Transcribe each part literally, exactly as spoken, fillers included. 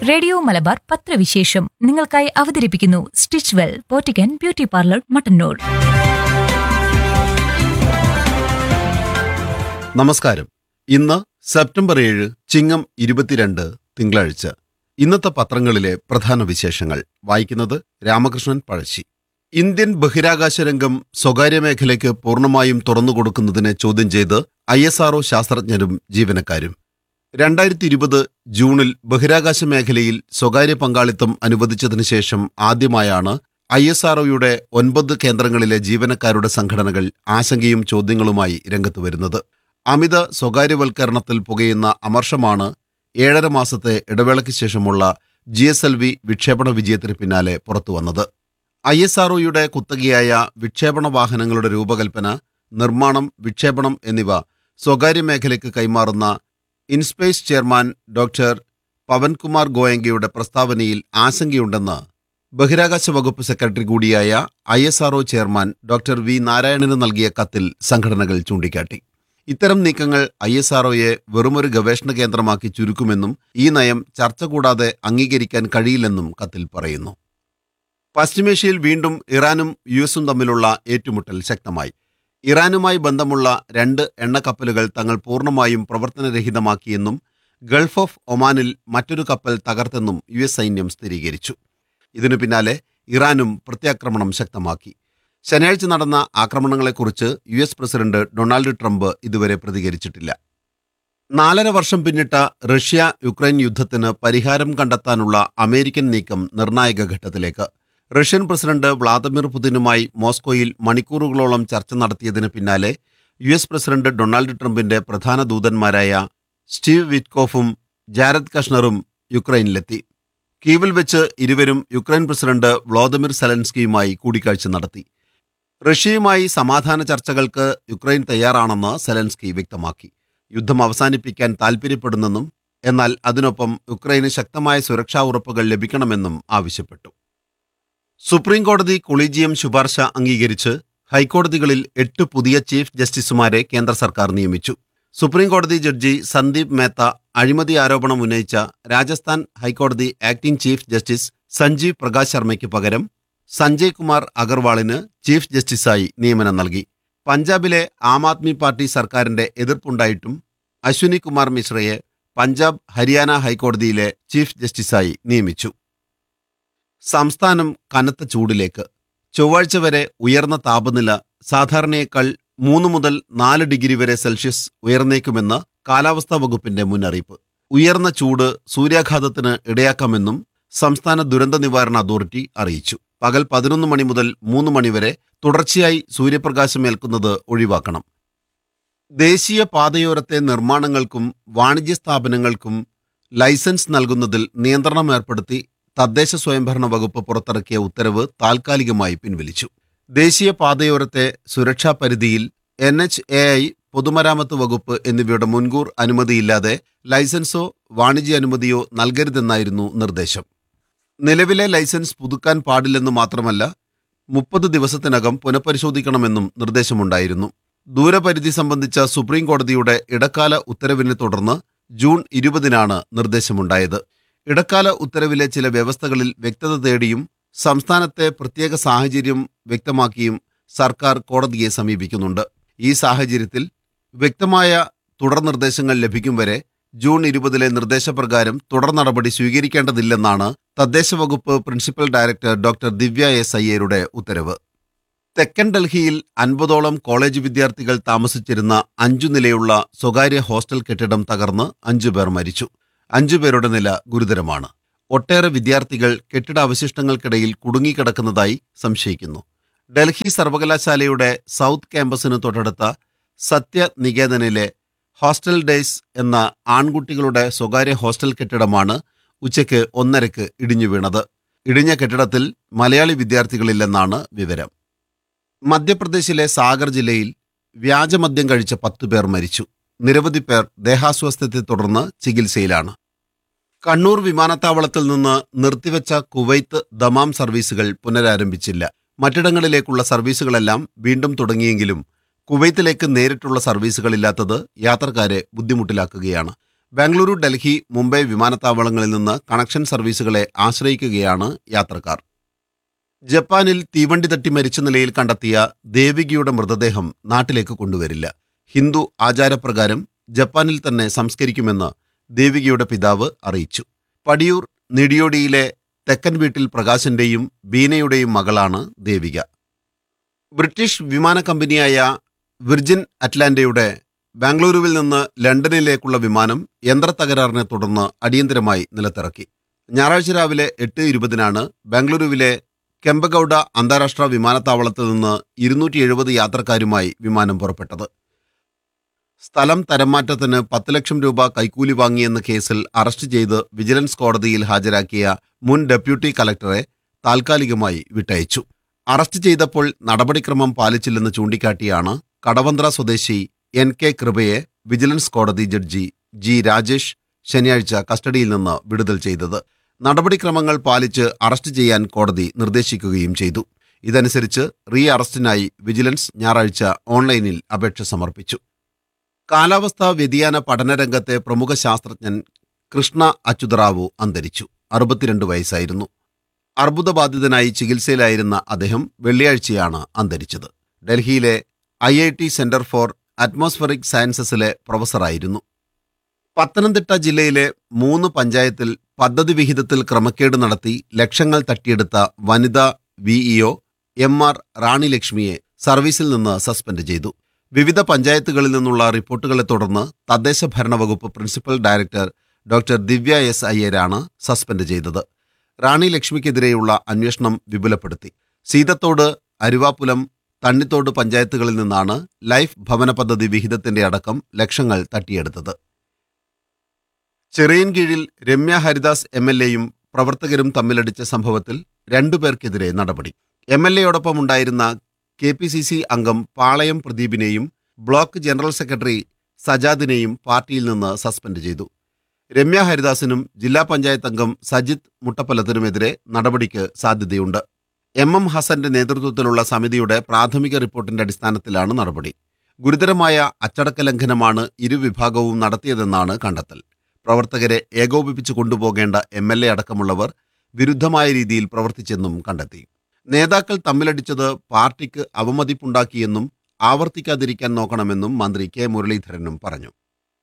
Radio Malabar പത്രവിശേഷം നിങ്ങൾക്കായി അവതരിപ്പിക്കുന്നു stitch well പോറ്റിക്കൻ beauty parlour Mattannur. നമസ്കാരം. ഇന്ന് സെപ്റ്റംബർ ഏഴ്, ചിങ്ങം ഇരുപത്തിരണ്ട്, തിങ്കളാഴ്ച. ഇന്നത്തെ പത്രങ്ങളിലെ പ്രധാന വിശേഷങ്ങൾ വായിക്കുന്നത് രാമകൃഷ്ണൻ പഴശ്ശി. ഇന്ത്യൻ ബഹിരാകാശ രംഗം സ്വകാര്യ മേഖലയ്ക്ക് പൂർണ്ണമായും തുറന്നുകൊടുക്കുന്നതിനെ ചോദ്യം ചെയ്ത് ഐ എസ് ആർഒ ശാസ്ത്രജ്ഞരും ജീവനക്കാരും. രണ്ടായിരത്തി ഇരുപത് ജൂണിൽ ബഹിരാകാശ മേഖലയിൽ സ്വകാര്യ പങ്കാളിത്തം അനുവദിച്ചതിനു ശേഷം ആദ്യമായാണ് ഐ എസ് ആർഒയുടെ ഒൻപത് കേന്ദ്രങ്ങളിലെ ജീവനക്കാരുടെ സംഘടനകൾ ആശങ്കയും ചോദ്യങ്ങളുമായി രംഗത്ത് വരുന്നത്. അമിത സ്വകാര്യവൽക്കരണത്തിൽ പുകയുന്ന അമർഷമാണ് ഏഴര മാസത്തെ ഇടവേളയ്ക്ക് ശേഷമുള്ള ജി എസ് എൽ വി വിക്ഷേപണ വിജയത്തിന് പിന്നാലെ പുറത്തുവന്നത്. ഐ എസ് ആർഒയുടെ കുത്തകയായ വിക്ഷേപണ വാഹനങ്ങളുടെ രൂപകൽപ്പന, നിർമ്മാണം, വിക്ഷേപണം എന്നിവ സ്വകാര്യ മേഖലയ്ക്ക് കൈമാറുന്ന ഇൻസ്പേസ് ചെയർമാൻ ഡോക്ടർ പവൻകുമാർ ഗോയങ്കയുടെ പ്രസ്താവനയിൽ ആശങ്കയുണ്ടെന്ന് ബഹിരാകാശ വകുപ്പ് സെക്രട്ടറി കൂടിയായ I S R O chairman doctor V നാരായണന് നൽകിയ കത്തിൽ സംഘടനകൾ ചൂണ്ടിക്കാട്ടി. ഇത്തരം നീക്കങ്ങൾ ഐ എസ് ആർഒയെ വെറുമൊരു ഗവേഷണ കേന്ദ്രമാക്കി ചുരുക്കുമെന്നും ഈ നയം ചർച്ച കൂടാതെ അംഗീകരിക്കാൻ കഴിയില്ലെന്നും കത്തിൽ പറയുന്നു. പശ്ചിമേഷ്യയിൽ വീണ്ടും ഇറാനും യു എസും തമ്മിലുള്ള ഏറ്റുമുട്ടൽ ശക്തമായി. ഇറാനുമായി ബന്ധമുള്ള രണ്ട് എണ്ണക്കപ്പലുകൾ തങ്ങൾ പൂർണ്ണമായും പ്രവർത്തനരഹിതമാക്കിയെന്നും ഗൾഫ് ഓഫ് ഒമാനിൽ മറ്റൊരു കപ്പൽ തകർത്തെന്നും യു എസ് സൈന്യം സ്ഥിരീകരിച്ചു. ഇതിനു പിന്നാലെ ഇറാനും പ്രത്യാക്രമണം ശക്തമാക്കി. ശനിയാഴ്ച നടന്ന ആക്രമണങ്ങളെക്കുറിച്ച് U S president Donald Trump ഇതുവരെ പ്രതികരിച്ചിട്ടില്ല. നാലര വർഷം പിന്നിട്ട റഷ്യ യുക്രൈൻ യുദ്ധത്തിന് പരിഹാരം കണ്ടെത്താനുള്ള അമേരിക്കൻ നീക്കം നിർണായക ഘട്ടത്തിലേക്ക്. റഷ്യൻ പ്രസിഡന്റ് വ്ളാദിമിർ പുതിനുമായി മോസ്കോയിൽ മണിക്കൂറുകളോളം ചർച്ച നടത്തിയതിന് പിന്നാലെ യു എസ് പ്രസിഡന്റ് ഡൊണാൾഡ് ട്രംപിന്റെ പ്രധാന ദൂതന്മാരായ സ്റ്റീവ് വിറ്റ്കോഫും ജാരദ് കഷ്ണറും യുക്രൈനിലെത്തി. കീവിൽ വെച്ച് ഇരുവരും യുക്രൈൻ പ്രസിഡന്റ് വ്ളാദിമിർ സെലൻസ്കിയുമായി കൂടിക്കാഴ്ച നടത്തി. റഷ്യയുമായി സമാധാന ചർച്ചകൾക്ക് യുക്രൈൻ തയ്യാറാണെന്ന് സെലൻസ്കി വ്യക്തമാക്കി. യുദ്ധം അവസാനിപ്പിക്കാൻ താൽപ്പര്യപ്പെടുന്നെന്നും എന്നാൽ അതിനൊപ്പം യുക്രൈന് ശക്തമായ സുരക്ഷാ ഉറപ്പുകൾ ലഭിക്കണമെന്നും ആവശ്യപ്പെട്ടു. സുപ്രീം കോടതി കൊളീജിയം ശുപാർശ അംഗീകരിച്ച് ഹൈക്കോടതികളിൽ എട്ട് പുതിയ ചീഫ് ജസ്റ്റിസുമാരെ കേന്ദ്ര സർക്കാർ നിയമിച്ചു. സുപ്രീം കോടതി ജഡ്ജി സന്ദീപ് മേത്ത അഴിമതി ആരോപണം ഉന്നയിച്ച രാജസ്ഥാൻ ഹൈക്കോടതി acting chief justice Sanjeev Prakash ശർമ്മയ്ക്ക് പകരം സഞ്ജയ് കുമാർ അഗർവാളിന് ചീഫ് ജസ്റ്റിസായി നിയമനം നൽകി. പഞ്ചാബിലെ ആം ആദ്മി പാർട്ടി സർക്കാരിന്റെ എതിർപ്പുണ്ടായിട്ടും അശ്വിനി കുമാർ മിശ്രയെ പഞ്ചാബ് ഹരിയാന ഹൈക്കോടതിയിലെ ചീഫ് ജസ്റ്റിസായി നിയമിച്ചു. സംസ്ഥാനം കനത്ത ചൂടിലേക്ക്. ചൊവ്വാഴ്ച വരെ ഉയർന്ന താപനില സാധാരണയേക്കാൾ മൂന്ന് മുതൽ നാല് ഡിഗ്രി വരെ സെൽഷ്യസ് ഉയർന്നേക്കുമെന്ന് കാലാവസ്ഥാ വകുപ്പിന്റെ മുന്നറിയിപ്പ്. ഉയർന്ന ചൂട് സൂര്യാഘാതത്തിന് ഇടയാക്കാമെന്നും സംസ്ഥാന ദുരന്ത നിവാരണ അതോറിറ്റി അറിയിച്ചു. പകൽ പതിനൊന്ന് മണി മുതൽ മൂന്ന് മണിവരെ തുടർച്ചയായി സൂര്യപ്രകാശം ഏൽക്കുന്നത് ഒഴിവാക്കണം. ദേശീയ പാതയോരത്തെ നിർമ്മാണങ്ങൾക്കും വാണിജ്യ സ്ഥാപനങ്ങൾക്കും ലൈസൻസ് നൽകുന്നതിൽ നിയന്ത്രണം ഏർപ്പെടുത്തി തദ്ദേശ സ്വയംഭരണ വകുപ്പ് പുറത്തിറക്കിയ ഉത്തരവ് താൽക്കാലികമായി പിൻവലിച്ചു. ദേശീയ പാതയോരത്തെ സുരക്ഷാ പരിധിയിൽ എൻ എച്ച് എ ഐ, പൊതുമരാമത്ത് വകുപ്പ് എന്നിവയുടെ മുൻകൂർ അനുമതിയില്ലാതെ ലൈസൻസോ വാണിജ്യ അനുമതിയോ നൽകരുതെന്നായിരുന്നു നിർദ്ദേശം. നിലവിലെ ലൈസൻസ് പുതുക്കാൻ പാടില്ലെന്ന് മാത്രമല്ല മുപ്പത് ദിവസത്തിനകം പുനഃപരിശോധിക്കണമെന്നും നിർദ്ദേശമുണ്ടായിരുന്നു. ദൂരപരിധി സംബന്ധിച്ച സുപ്രീം കോടതിയുടെ ഇടക്കാല ഉത്തരവിനെ തുടർന്ന് ജൂൺ ഇരുപതിനാണ് നിർദ്ദേശമുണ്ടായത്. ഇടക്കാല ഉത്തരവിലെ ചില വ്യവസ്ഥകളിൽ വ്യക്തത തേടിയും സംസ്ഥാനത്തെ പ്രത്യേക സാഹചര്യം വ്യക്തമാക്കിയും സർക്കാർ കോടതിയെ സമീപിക്കുന്നുണ്ട്. ഈ സാഹചര്യത്തിൽ വ്യക്തമായ തുടർ നിർദ്ദേശങ്ങൾ ലഭിക്കും വരെ ജൂൺ ഇരുപതിലെ നിർദ്ദേശപ്രകാരം തുടർ നടപടി സ്വീകരിക്കേണ്ടതില്ലെന്നാണ് തദ്ദേശ വകുപ്പ് പ്രിൻസിപ്പൽ ഡയറക്ടർ ഡോക്ടർ ദിവ്യ എസ് അയ്യരുടെ ഉത്തരവ്. തെക്കൻ ഡൽഹിയിൽ അൻപതോളം കോളേജ് വിദ്യാർത്ഥികൾ താമസിച്ചിരുന്ന അഞ്ചു നിലയുള്ള സ്വകാര്യ ഹോസ്റ്റൽ കെട്ടിടം തകർന്ന് അഞ്ചുപേർ മരിച്ചു. അഞ്ചുപേരുടെ നില ഗുരുതരമാണ്. ഒട്ടേറെ വിദ്യാർത്ഥികൾ കെട്ടിടാവശിഷ്ടങ്ങൾക്കിടയിൽ കുടുങ്ങിക്കിടക്കുന്നതായി സംശയിക്കുന്നു. ഡൽഹി സർവകലാശാലയുടെ സൗത്ത് ക്യാമ്പസിന് തൊട്ടടുത്ത സത്യനികേതനിലെ ഹോസ്റ്റൽ ഡേയ്സ് എന്ന ആൺകുട്ടികളുടെ സ്വകാര്യ ഹോസ്റ്റൽ കെട്ടിടമാണ് ഉച്ചയ്ക്ക് ഒന്നരയ്ക്ക് ഇടിഞ്ഞു വീണത്. ഇടിഞ്ഞ കെട്ടിടത്തിൽ മലയാളി വിദ്യാർത്ഥികളില്ലെന്നാണ് വിവരം. മധ്യപ്രദേശിലെ സാഗർ ജില്ലയിൽ വ്യാജമദ്യം കഴിച്ച പത്തു പേർ മരിച്ചു. നിരവധി പേർ ദേഹാസ്വാസ്ഥ്യത്തെ തുടർന്ന് ചികിത്സയിലാണ്. കണ്ണൂർ വിമാനത്താവളത്തിൽ നിന്ന് നിർത്തിവെച്ച കുവൈത്ത് ദമാം സർവീസുകൾ പുനരാരംഭിച്ചില്ല. മറ്റിടങ്ങളിലേക്കുള്ള സർവീസുകളെല്ലാം വീണ്ടും തുടങ്ങിയെങ്കിലും കുവൈത്തിലേക്ക് നേരിട്ടുള്ള സർവീസുകളില്ലാത്തത് യാത്രക്കാരെ ബുദ്ധിമുട്ടിലാക്കുകയാണ്. ബാംഗ്ലൂരു, ഡൽഹി, മുംബൈ വിമാനത്താവളങ്ങളിൽ നിന്ന് കണക്ഷൻ സർവീസുകളെ ആശ്രയിക്കുകയാണ് യാത്രക്കാർ. ജപ്പാനിൽ തീവണ്ടി തട്ടി മരിച്ച നിലയിൽ കണ്ടെത്തിയ ദേവികയുടെ മൃതദേഹം നാട്ടിലേക്ക് കൊണ്ടുവരില്ല. ഹിന്ദു ആചാരപ്രകാരം ജപ്പാനിൽ തന്നെ സംസ്കരിക്കുമെന്ന് ദേവികയുടെ പിതാവ് അറിയിച്ചു. പടിയൂർ നിടിയോടിയിലെ തെക്കൻ വീട്ടിൽ പ്രകാശന്റെയും ബീനയുടെയും മകളാണ് ദേവിക. ബ്രിട്ടീഷ് വിമാന കമ്പനിയായ വിർജിൻ അറ്റ്ലാന്റയുടെ ബാംഗ്ലൂരുവിൽ നിന്ന് ലണ്ടനിലേക്കുള്ള വിമാനം യന്ത്രത്തകരാറിനെ തുടർന്ന് അടിയന്തരമായി നിലത്തിറക്കി. ഞായറാഴ്ച രാവിലെ എട്ട് ഇരുപതിനാണ് ബാംഗ്ലൂരുവിലെ കെമ്പഗൌഡ അന്താരാഷ്ട്ര വിമാനത്താവളത്തിൽ നിന്ന് ഇരുന്നൂറ്റി എഴുപത് യാത്രക്കാരുമായി വിമാനം പുറപ്പെട്ടത്. സ്ഥലം തരംമാറ്റത്തിന് പത്ത് ലക്ഷം രൂപ കൈക്കൂലി വാങ്ങിയെന്ന കേസിൽ അറസ്റ്റ് ചെയ്ത് വിജിലൻസ് കോടതിയിൽ ഹാജരാക്കിയ മുൻ ഡെപ്യൂട്ടി കലക്ടറെ താൽക്കാലികമായി വിട്ടയച്ചു. അറസ്റ്റ് ചെയ്തപ്പോൾ നടപടിക്രമം പാലിച്ചില്ലെന്ന് ചൂണ്ടിക്കാട്ടിയാണ് കടവന്ത്ര സ്വദേശി എൻ കെ കൃപയെ വിജിലൻസ് കോടതി ജഡ്ജി ജി രാജേഷ് ശനിയാഴ്ച കസ്റ്റഡിയിൽ നിന്ന് വിടുതൽ ചെയ്തത്. നടപടിക്രമങ്ങൾ പാലിച്ച് അറസ്റ്റ് ചെയ്യാൻ കോടതി നിർദ്ദേശിക്കുകയും ചെയ്തു. ഇതനുസരിച്ച് റീ അറസ്റ്റിനായി വിജിലൻസ് ഞായറാഴ്ച ഓൺലൈനിൽ അപേക്ഷ സമർപ്പിച്ചു. കാലാവസ്ഥാ വ്യതിയാന പഠനരംഗത്തെ പ്രമുഖ ശാസ്ത്രജ്ഞൻ കൃഷ്ണ അച്യുതറാവു അന്തരിച്ചു. അറുപത്തിരണ്ട് വയസ്സായിരുന്നു. അർബുദബാധിതനായി ചികിത്സയിലായിരുന്ന അദ്ദേഹം വെള്ളിയാഴ്ചയാണ് അന്തരിച്ചത്. ഡൽഹിയിലെ I I T centre for atmospheric സയൻസസിലെ പ്രൊഫസറായിരുന്നു. Pathanamthitta ജില്ലയിലെ മൂന്ന് പഞ്ചായത്തിൽ പദ്ധതി വിഹിതത്തിൽ ക്രമക്കേട് നടത്തി ലക്ഷങ്ങൾ തട്ടിയെടുത്ത വനിതാ വിഇഒ എം ആർ റാണി ലക്ഷ്മിയെ സർവീസിൽ നിന്ന് സസ്പെൻഡ് ചെയ്തു. വിവിധ പഞ്ചായത്തുകളിൽ നിന്നുള്ള റിപ്പോർട്ടുകളെ തുടർന്ന് തദ്ദേശ ഭരണ വകുപ്പ് പ്രിൻസിപ്പൽ ഡയറക്ടർ ഡോക്ടർ ദിവ്യ എസ് അയ്യരാണ് സസ്പെൻഡ് ചെയ്തത്. റാണി ലക്ഷ്മിക്കെതിരെയുള്ള അന്വേഷണം വിപുലപ്പെടുത്തി. സീതത്തോട്, അരുവാപ്പുലം, തണ്ണിത്തോട് പഞ്ചായത്തുകളിൽ നിന്നാണ് ലൈഫ് ഭവന പദ്ധതി വിഹിതത്തിന്റെ അടക്കം ലക്ഷങ്ങൾ തട്ടിയെടുത്തത്. ചിറയൻകീഴിൽ രമ്യ ഹരിദാസ് എം എൽ എയും പ്രവർത്തകരും തമ്മിലടിച്ച സംഭവത്തിൽ രണ്ടുപേർക്കെതിരെ നടപടി. എം എൽ എയോടൊപ്പം ഉണ്ടായിരുന്ന കെ പി സി സി അംഗം പാളയം പ്രദീപിനെയും ബ്ലോക്ക് ജനറൽ സെക്രട്ടറി സജാദിനെയും പാർട്ടിയിൽ നിന്ന് സസ്പെൻഡ് ചെയ്തു. രമ്യ ഹരിദാസിനും ജില്ലാ പഞ്ചായത്ത് അംഗം സജിത് മുട്ടപ്പലത്തിനുമെതിരെ നടപടിക്ക് സാധ്യതയുണ്ട്. എം എം ഹസന്റെ നേതൃത്വത്തിലുള്ള സമിതിയുടെ പ്രാഥമിക റിപ്പോർട്ടിന്റെ അടിസ്ഥാനത്തിലാണ് നടപടി. ഗുരുതരമായ അച്ചടക്ക ലംഘനമാണ് ഇരുവിഭാഗവും നടത്തിയതെന്നാണ് കണ്ടെത്തൽ. പ്രവർത്തകരെ ഏകോപിപ്പിച്ചു കൊണ്ടുപോകേണ്ട എം എൽ എ അടക്കമുള്ളവർ വിരുദ്ധമായ രീതിയിൽ പ്രവർത്തിച്ചെന്നും കണ്ടെത്തി. നേതാക്കൾ തമ്മിലടിച്ചത് പാർട്ടിക്ക് അവമതിപ്പുണ്ടാക്കിയെന്നും ആവർത്തിക്കാതിരിക്കാൻ നോക്കണമെന്നും മന്ത്രി കെ മുരളീധരനും പറഞ്ഞു.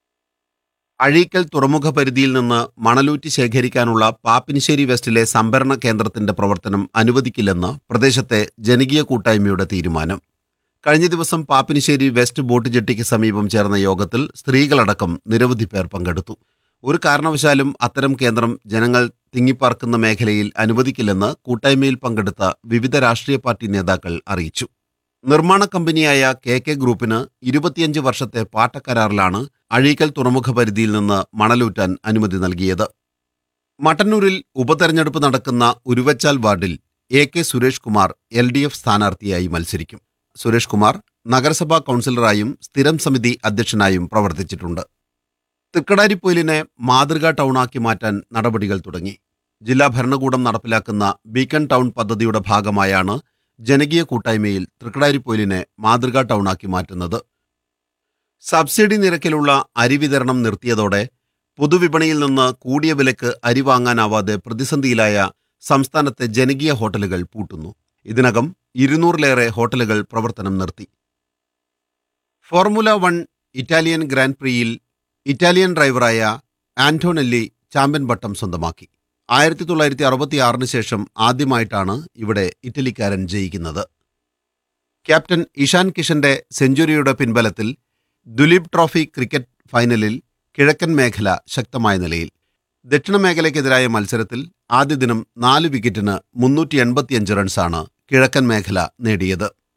അഴീക്കൽ തുറമുഖ പരിധിയിൽ നിന്ന് മണലൂറ്റി ശേഖരിക്കാനുള്ള പാപ്പിനിശ്ശേരി വെസ്റ്റിലെ സംഭരണ കേന്ദ്രത്തിന്റെ പ്രവർത്തനം അനുവദിക്കില്ലെന്ന് പ്രദേശത്തെ ജനകീയ കൂട്ടായ്മയുടെ തീരുമാനം. കഴിഞ്ഞ ദിവസം പാപ്പിനിശ്ശേരി വെസ്റ്റ് ബോട്ട് ജെട്ടിക്ക് സമീപം ചേർന്ന യോഗത്തിൽ സ്ത്രീകളടക്കം നിരവധി പേർ പങ്കെടുത്തു. ഒരു കാരണവശാലും അത്തരം കേന്ദ്രം ജനങ്ങൾ തിങ്ങിപ്പാർക്കുന്ന മേഖലയിൽ അനുവദിക്കില്ലെന്ന് കൂട്ടായ്മയിൽ പങ്കെടുത്ത വിവിധ രാഷ്ട്രീയ പാർട്ടി നേതാക്കൾ അറിയിച്ചു. നിർമ്മാണ കമ്പനിയായ കെ കെ ഗ്രൂപ്പിന് ഇരുപത്തിയഞ്ച് വർഷത്തെ പാട്ടക്കരാറിലാണ് അഴീക്കൽ തുറമുഖ പരിധിയിൽ നിന്ന് മണലൂറ്റാൻ അനുമതി നൽകിയത്. മട്ടന്നൂരിൽ ഉപതെരഞ്ഞെടുപ്പ് നടക്കുന്ന ഉരുവച്ചാൽ വാർഡിൽ A K Suresh Kumar L D F സ്ഥാനാർത്ഥിയായി മത്സരിക്കും. സുരേഷ് കുമാർ നഗരസഭാ കൗൺസിലറായും സ്ഥിരം സമിതി അധ്യക്ഷനായും പ്രവർത്തിച്ചിട്ടുണ്ട്. തൃക്കടാരിപ്പൊയിലിനെ മാതൃകാ ടൗണാക്കി മാറ്റാൻ നടപടികൾ തുടങ്ങി. ജില്ലാ ഭരണകൂടം നടപ്പിലാക്കുന്ന ബീക്കൺ ടൗൺ പദ്ധതിയുടെ ഭാഗമായാണ് ജനകീയ കൂട്ടായ്മയിൽ തൃക്കടാരിപ്പൊയിലിനെ മാതൃകാ ടൗണാക്കി മാറ്റുന്നത്. സബ്സിഡി നിരക്കിലുള്ള അരി വിതരണം നിർത്തിയതോടെ പൊതുവിപണിയിൽ നിന്ന് കൂടിയ വിലക്ക് അരി വാങ്ങാനാവാതെ പ്രതിസന്ധിയിലായ സംസ്ഥാനത്തെ ജനകീയ ഹോട്ടലുകൾ പൂട്ടുന്നു. ഇതിനകം ഇരുന്നൂറിലേറെ ഹോട്ടലുകൾ പ്രവർത്തനം നിർത്തി. Formula one Italian grand പ്രിയിൽ Italian ഡ്രൈവറായ ആന്റോനെല്ലി ചാമ്പ്യൻ പട്ടം സ്വന്തമാക്കി. ആയിരത്തി തൊള്ളായിരത്തി അറുപത്തി ആറിന് ശേഷം ആദ്യമായിട്ടാണ് ഇവിടെ ഇറ്റലിക്കാരൻ ജയിക്കുന്നത്. Captain Ishan കിഷന്റെ സെഞ്ചുറിയുടെ പിൻബലത്തിൽ Duleep trophy cricket ഫൈനലിൽ കിഴക്കൻ മേഖല ശക്തമായ നിലയിൽ. ദക്ഷിണ മേഖലയ്ക്കെതിരായ മത്സരത്തിൽ ആദ്യ ദിനം നാല് വിക്കറ്റിന് മുന്നൂറ്റി എൺപത്തിയഞ്ച് റൺസാണ് കിഴക്കൻ മേഖല നേടിയത്.